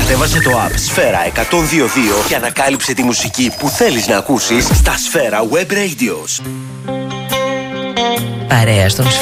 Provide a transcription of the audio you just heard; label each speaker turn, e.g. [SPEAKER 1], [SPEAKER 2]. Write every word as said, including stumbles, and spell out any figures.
[SPEAKER 1] Κατέβασε το app Σφαίρα εκατόν δύο δύο και ανακάλυψε τη μουσική που θέλεις να ακούσεις στα Σφαίρα Web Radios.
[SPEAKER 2] Παρέα στον